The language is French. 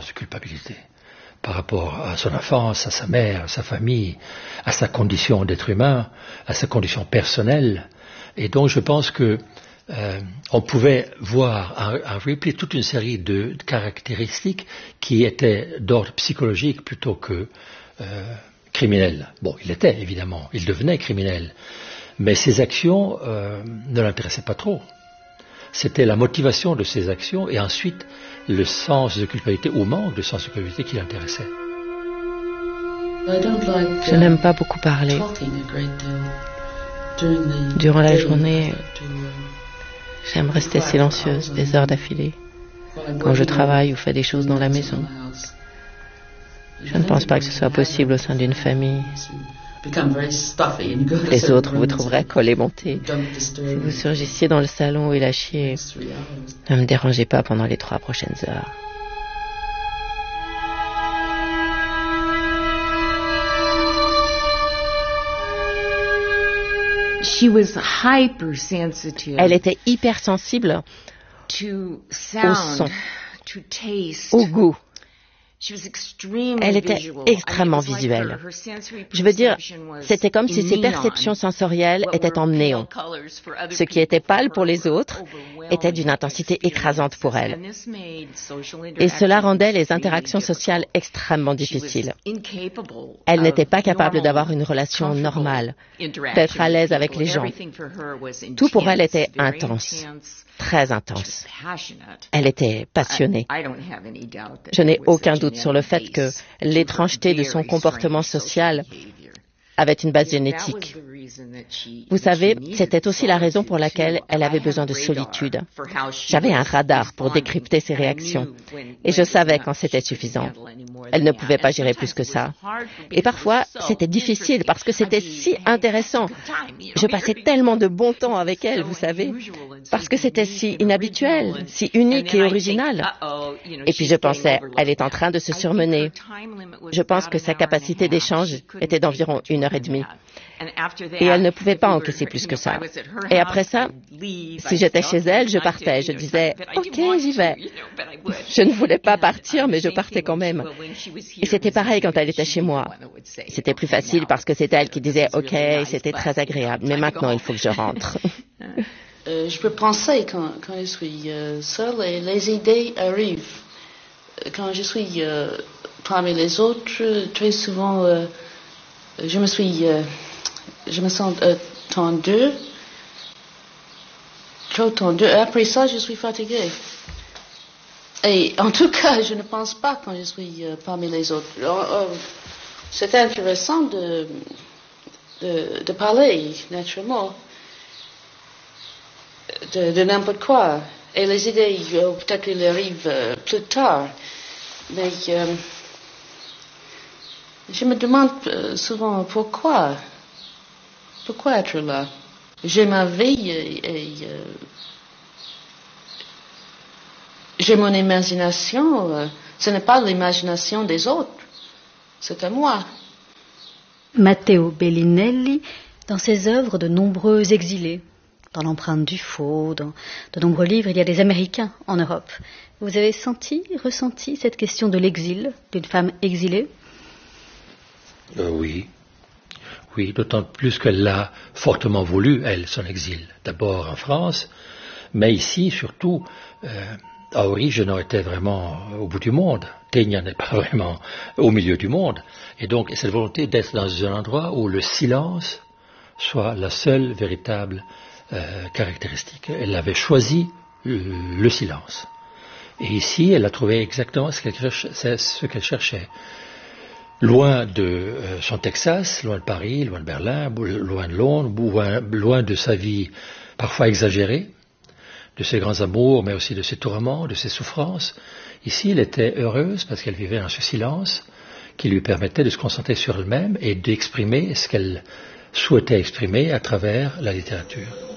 sens de culpabilité par rapport à son enfance, à sa mère, à sa famille, à sa condition d'être humain, à sa condition personnelle. Et donc je pense que on pouvait voir en Ripley toute une série de caractéristiques qui étaient d'ordre psychologique plutôt que criminelles. Bon, il était évidemment, il devenait criminel, mais ses actions ne l'intéressaient pas trop. C'était la motivation de ses actions et ensuite le sens de culpabilité ou manque de sens de culpabilité qui l'intéressait. Je n'aime pas beaucoup parler. Durant la journée, j'aime rester silencieuse des heures d'affilée, quand je travaille ou fais des choses dans la maison. Je ne pense pas que ce soit possible au sein d'une famille. Les autres vous trouveraient collé monté. Si vous surgissiez dans le salon ou lâchiez, ne me dérangez pas pendant les 3 prochaines heures. Elle était hypersensible au son, au goût. Elle était extrêmement visuelle. Je veux dire, c'était comme si ses perceptions sensorielles étaient en néon. Ce qui était pâle pour les autres était d'une intensité écrasante pour elle. Et cela rendait les interactions sociales extrêmement difficiles. Elle n'était pas capable d'avoir une relation normale, d'être à l'aise avec les gens. Tout pour elle était intense. Très intense. Elle était passionnée. Je n'ai aucun doute sur le fait que l'étrangeté de son comportement social avait une base génétique. Vous savez, c'était aussi la raison pour laquelle elle avait besoin de solitude. J'avais un radar pour décrypter ses réactions et je savais quand c'était suffisant. Elle ne pouvait pas gérer plus que ça. Et parfois, c'était difficile parce que c'était si intéressant. Je passais tellement de bon temps avec elle, vous savez, parce que c'était si inhabituel, si unique et original. Et puis je pensais, elle est en train de se surmener. Je pense que sa capacité d'échange était d'environ 1h30. Et elle ne pouvait pas encaisser plus que ça. Et après ça, si j'étais chez elle, je partais. Je disais, OK, j'y vais. Je ne voulais pas partir, mais je partais quand même. Et c'était pareil quand elle était chez moi. C'était plus facile parce que c'était elle qui disait, OK, c'était très agréable. Mais maintenant, il faut que je rentre. Je peux penser quand je suis seule et les idées arrivent. Quand je suis parmi les autres, très souvent, je me sens tendue, trop tendue. Après ça, je suis fatiguée. Et en tout cas, je ne pense pas quand je suis parmi les autres. C'est intéressant de parler, naturellement, de n'importe quoi. Et les idées, peut-être qu'elles arrivent plus tard. Mais je me demande souvent pourquoi. Pourquoi être là? J'ai ma vie et j'ai mon imagination. Ce n'est pas l'imagination des autres. C'est à moi. Matteo Bellinelli, dans ses œuvres, de nombreux exilés. Dans l'empreinte du faux, dans de nombreux livres, il y a des Américains en Europe. Vous avez ressenti cette question de l'exil, d'une femme exilée? Oui. Oui, d'autant plus qu'elle l'a fortement voulu, elle, son exil. D'abord en France, mais ici, surtout, à origine, on était vraiment au bout du monde. Tegna n'est pas vraiment au milieu du monde. Et donc, cette volonté d'être dans un endroit où le silence soit la seule véritable caractéristique. Elle avait choisi le silence. Et ici, elle a trouvé exactement ce qu'elle cherchait. Loin de son Texas, loin de Paris, loin de Berlin, loin de Londres, loin de sa vie parfois exagérée, de ses grands amours, mais aussi de ses tourments, de ses souffrances. Ici, elle était heureuse parce qu'elle vivait dans ce silence qui lui permettait de se concentrer sur elle-même et d'exprimer ce qu'elle souhaitait exprimer à travers la littérature.